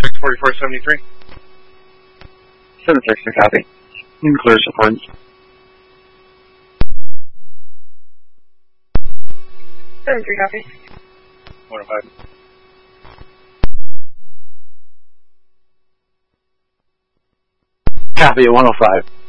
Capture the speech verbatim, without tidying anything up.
six, forty-four seventy-three. seven six, copy. You can clear support. seven three, copy. one oh five. Copy at one oh five.